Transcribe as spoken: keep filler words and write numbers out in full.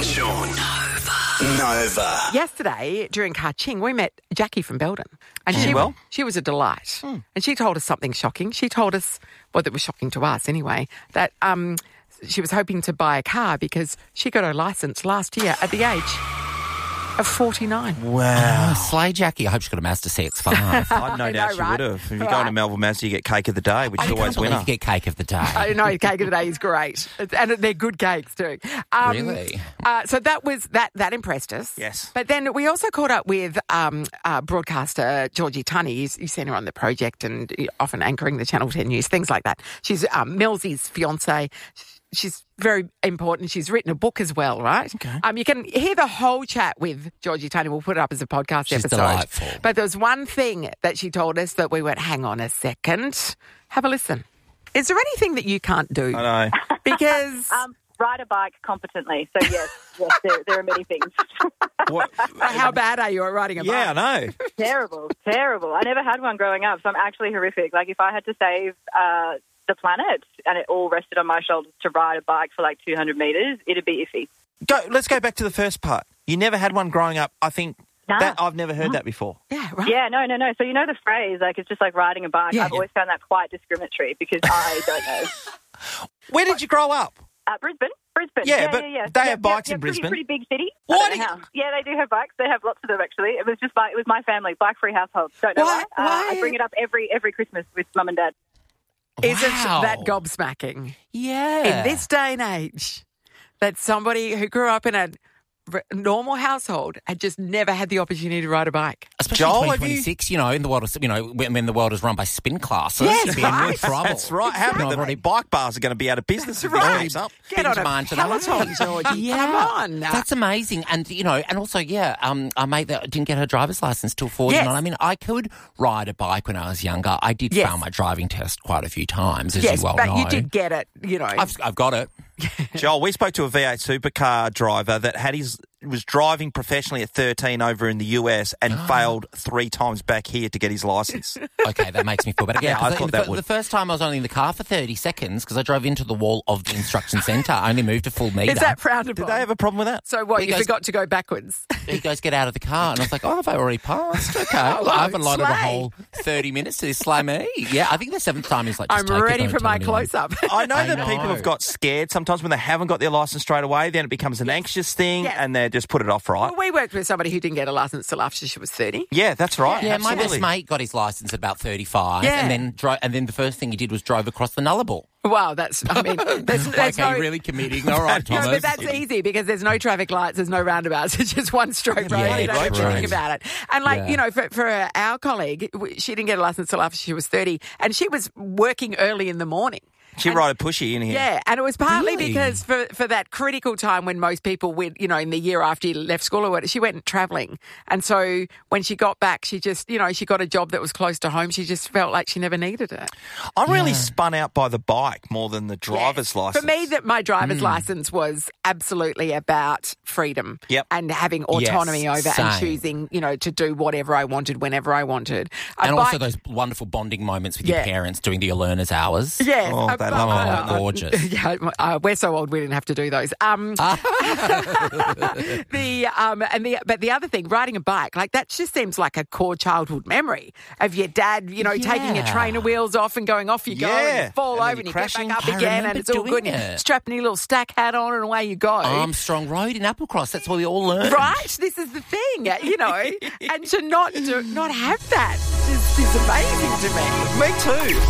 and Sean. Nova. Nova. Yesterday, during Kaching, we met Jackie from Belden. And Did she, you well? she was a delight. And she told us something shocking. She told us, well, that was shocking to us anyway, that um, she was hoping to buy a car because she got her licence last year at the age of forty-nine. Wow. Oh, slay Jackie. I hope she got a Mazda C X five. I'd no I doubt know, she right? would have. If you go Right. into Melville Mazda, you get cake of the day, which is I always can't believe winner. you get cake of the day. I know, cake of the day is great. And they're good cakes too. Um, Really? Uh, so that was, that that impressed us. Yes. But then we also caught up with um, uh, broadcaster Georgie Tunney. You've, you've seen her on The Project and often anchoring the Channel ten News, things like that. She's um, Millsy's fiance. She's very important. She's written a book as well, right? Okay. Um, you can hear the whole chat with Georgie Tunney. We'll put it up as a podcast She's episode. delightful. But there was one thing that she told us that we went, hang on a second. Have a listen. Is there anything that you can't do? I know. Because Um, ride a bike competently. So, yes, yes there, there are many things. What? how bad are you at riding a bike? Yeah, I know. Terrible, terrible. I never had one growing up, so I'm actually horrific. Like, if I had to save uh, the planet and it all rested on my shoulders to ride a bike for like two hundred metres, it'd be iffy. Go. Let's go back to the first part. You never had one growing up. I think Nah. that I've never heard that before. Yeah, right. Yeah, no, no, no. So you know the phrase, like, it's just like riding a bike. Yeah. I've always found that quite discriminatory because I don't know. Where did you grow up? Uh, Brisbane? Brisbane. Yeah, yeah, but yeah, yeah. they yeah, have bikes yeah, in yeah, pretty- Brisbane. Pretty, big city. Why I don't do know you- how. Yeah, they do have bikes. They have lots of them, actually. It was just like, it was my family, bike-free household. Don't know Why- why. Uh, why- I bring it up every every Christmas with mum and dad. Isn't Wow. that gobsmacking? Yeah. In this day and age, that somebody who grew up in a r- normal household had just never had the opportunity to ride a bike. Especially Joel, in have twenty twenty-six, you... know, in the world, of, you know, when, when the world is run by spin classes, Yes, you'd be in real right. trouble. That's right. How You know, the I've already bike bars are going to be out of business if Right. this keeps up. Get on a Binge today. Peloton, Georgie. Yeah. Come on. That's amazing. And, you know, and also, yeah, um, our mate that didn't get her driver's license till forty-nine. Yes. I mean, I could ride a bike when I was younger. I did Yes. fail my driving test quite a few times, as yes, you well but know. you did get it, you know. I've, I've got it. Joel, we spoke to a V eight supercar driver that had his was driving professionally at thirteen over in the U S and failed three times back here to get his license. Okay, that makes me feel better. Yeah, I 'cause thought the, that the would. first time I was only in the car for thirty seconds because I drove into the wall of the instruction centre. I only moved a full metre. Is that frowned Did upon? they have a problem with that? So what, He you goes- forgot to go backwards? He goes, get out of the car. And I was like, oh, have I already passed? Okay. Oh, I haven't allotted a slay. whole thirty minutes to this slay me. Yeah, I think the seventh time is like, just I'm take it, ready don't for tell my anyone. close-up. I know I that people know. have got scared sometimes when they haven't got their license straight away. Then it becomes an anxious thing Yes. and they just put it off, right? Well, we worked with somebody who didn't get a licence till after she was thirty. Yeah, that's right. Yeah, my Absolutely. best mate got his licence at about thirty-five, Yeah. and then dro- and then the first thing he did was drove across the Nullarbor. Wow, that's, I mean, there's, there's Okay, no... really committing. All right, No, Thomas. but that's easy because there's no traffic lights, there's no roundabouts, it's just one straight road. Yeah, you don't have to true. think about it. And like, Yeah. you know, for, for our colleague, w- she didn't get a licence till after she was thirty, and she was working early in the morning. She And- ride a pushy in here. Yeah, and it was partly Really? because for, for that critical time when most people went, you know, in the year after you left school or whatever, she went travelling. And so when she got back, she just, you know, she got a job that was close to home. She just felt like she never needed it. I'm really spun out by the bike more than the driver's Yes. license. For me, that my driver's license was absolutely about freedom Yep. and having autonomy Yes, over same. and choosing, you know, to do whatever I wanted whenever I wanted. A And bike- also those wonderful bonding moments with Yeah. your parents doing the learner's hours. Yes. Oh, a they bu- love that. uh, Gorgeous. Yeah, uh, we're so old we didn't have to do those. Um, the um, and the but the other thing, riding a bike, like that just seems like a core childhood memory of your dad, you know, taking your Yeah. trainer wheels off and going off you go Yeah. and you fall And then over you and you crash get in. back up I again remember and it's all doing good. And you it. strap your little stack hat on and away you go. Armstrong Road in Applecross. That's where we all learned. Right, this is the thing, you know, and to not to not have that is, is amazing to me. Me too.